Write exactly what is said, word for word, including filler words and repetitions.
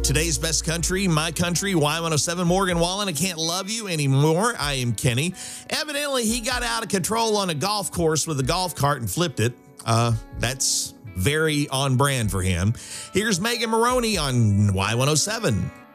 Today's best country, my country, Y one oh seven, Morgan Wallen. I can't love you anymore. I am Kenny. Evidently, he got out of control on a golf course with a golf cart and flipped it. Uh, that's very on brand for him. Here's Megan Maroney on Y one oh seven.